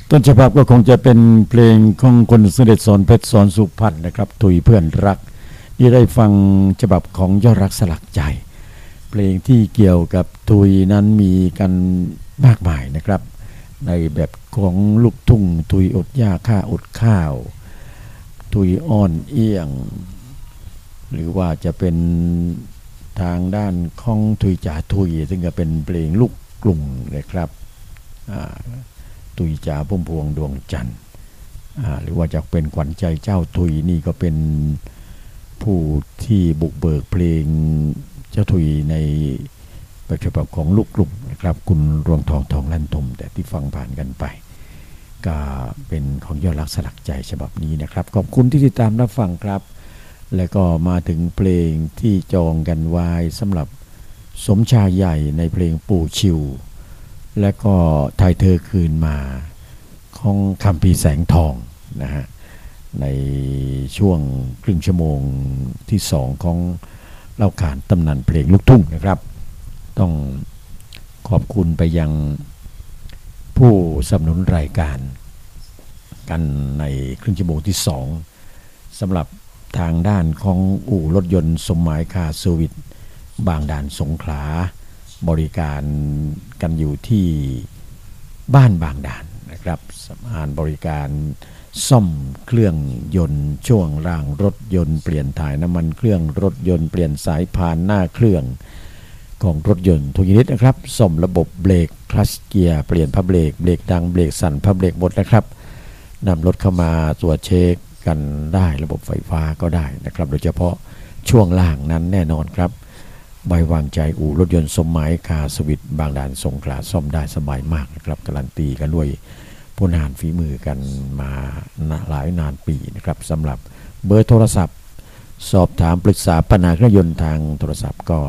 ต้นฉบับก็คงจะเป็นเพลงของคนเสด็จสอนเพชรสอนสุพรรณนะครับตุยเพื่อนรักที่ได้ฟังฉบับของยอดรักสลักใจเพลงที่เกี่ยวกับตุยนั้นมีกันมากมายนะครับในแบบของลูกทุ่งตุยอดหญ้าข้าอดข้าวตุยอ้อนเอี้ยงหรือว่าจะเป็นทางด้านของตุยจ่าตุยซึ่งก็เป็นเพลงลูกกลุ่มนะครับตุยจ่าพุ่มพวงดวงจันทร์หรือว่าจะเป็นขวัญใจเจ้าตุยนี่ก็เป็นผู้ที่บุกเบิกเพลงเจ้าตุยในแบบฉบับของลูกกลุ่มนะครับคุณรวงทองทองลั่นทมแต่ที่ฟังผ่านกันไปก็เป็นของยอดรักสลักใจฉบับนี้นะครับขอบคุณที่ติดตามรับฟังครับและก็มาถึงเพลงที่จองกันไว้สำหรับสมชายใหญ่ในเพลงปู่ชิวและก็ไทยเธอคืนมาของคำพีแสงทองนะฮะในช่วงครึ่งชั่วโมงที่2ของเล่าขานตำนานเพลงลูกทุ่งนะครับต้องขอบคุณไปยังผู้สนับสนุนรายการกันในครึ่งชั่วโมงที่2สำหรับทางด้านของอู่รถยนต์สมหมายคาร์เซอร์วิสบางด่านสงขลาบริการกันอยู่ที่บ้านบางด่านนะครับสำนักบริการซ่อมเครื่องยนต์ช่วงล่างรถยนต์เปลี่ยนถ่ายน้ำมันเครื่องรถยนต์เปลี่ยนสายพานหน้าเครื่องของรถยนต์ทุกชนิดนะครับซ่อมระบบเบรกคลัตช์เกียร์เปลี่ยนผ้าเบรกเบรกดังเบรกสั่นผ้าเบรกหมดนะครับนำรถเข้ามาตรวจเช็คกันได้ระบบไฟฟ้าก็ได้นะครับโดยเฉพาะช่วงล่างนั้นแน่นอนครับใบวางใจอู่รถยนต์สมหมายคาร์สวิตบางด่านสงขลาซ่อมได้สบายมากนะครับการันตีกันด้วยผู้นานฝีมือกันมาหลายนานปีนะครับสำหรับเบอร์โทรศัพท์สอบถามปรึกษาปัญหาเครื่องยนต์ทางโทรศัพท์ก็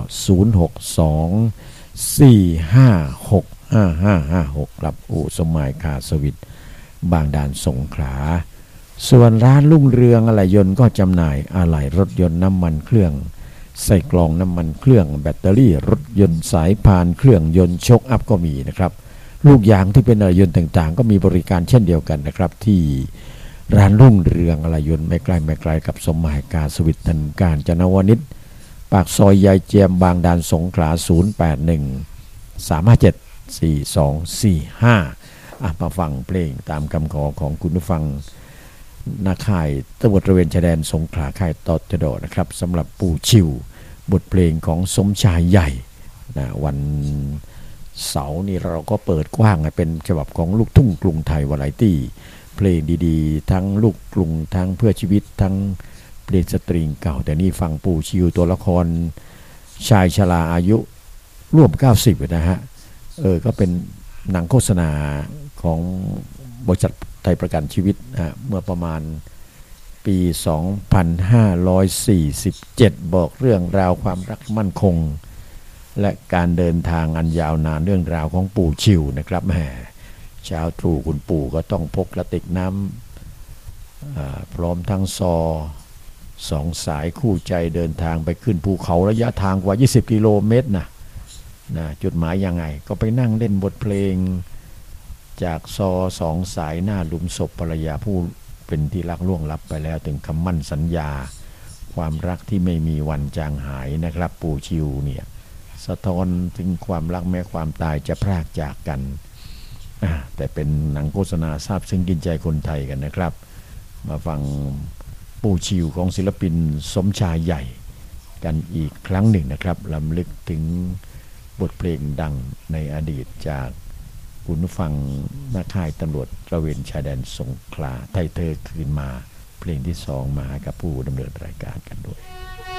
062-456-5556ครับอู่สมหมายคาร์สวิตบางด่านสงขลาส่วนร้านรุ่งเรืองอะไหล่ยนต์ก็จำหน่ายอะไหล่รถยนต์น้ำมันเครื่องใส่กล่องน้ำมันเครื่องแบตเตอรี่รถยนต์สายพานเครื่องยนต์โชคอัพก็มีนะครับลูกยางที่เป็นอะไหล่ยนต์ต่างๆก็มีบริการเช่นเดียวกันนะครับที่ร้านรุ่งเรืองอะไหล่ยนต์ไม่ไกลกับสมหมายคาร์สวิตถนนกาญจนวนิชปากซอยยายเจียมบางด่านสงขลา081-357-4245มาฟังเพลงตามคำขอของคุณผู้ฟังนาค่ายตำรวจตระเวนชายแดนสงขลาค่ายตจดนะครับสำหรับปู่ชิวบทเพลงของสมชายใหญ่นะวันเสาร์นี้เราก็เปิดกว้างเป็นฉบับของลูกทุ่งกรุงไทยวาไรตี้เพลงดีๆทั้งลูกกรุงทั้งเพื่อชีวิตทั้งเพลงสตริงเก่าแต่นี่ฟังปู่ชิวตัวละครชายชราอายุร่วม90นะฮะก็เป็นหนังโฆษณาของบริษัทไทยประกันชีวิตเมื่อประมาณปี 2547 บอกเรื่องราวความรักมั่นคงและการเดินทางอันยาวนานเรื่องราวของปู่ชิวนะครับแหมเช้าตรู่คุณปู่ก็ต้องพกกระติกน้ำพร้อมทั้งซอ2สายคู่ใจเดินทางไปขึ้นภูเขาระยะทางกว่า20กิโลเมตรนะจุดหมายยังไงก็ไปนั่งเล่นบทเพลงจากซอ2สายหน้าหลุมศพภรรยาผู้เป็นที่รักล่วงลับไปแล้วถึงคำมั่นสัญญาความรักที่ไม่มีวันจางหายนะครับปู่ชิวเนี่ยสะท้อนถึงความรักแม้ความตายจะพรากจากกันแต่เป็นหนังโฆษณาซาบซึ้งกินใจคนไทยกันนะครับมาฟังปู่ชิวของศิลปินสมชายใหญ่กันอีกครั้งหนึ่งนะครับรำลึกถึงบทเพลงดังในอดีตจากคุณผู้ฟังนักข่ายตำรวจตระเวนชายแดนสงขลาไทยเธอคืนมาเพลงที่2มากับผู้ดำเนินรายการกันด้วย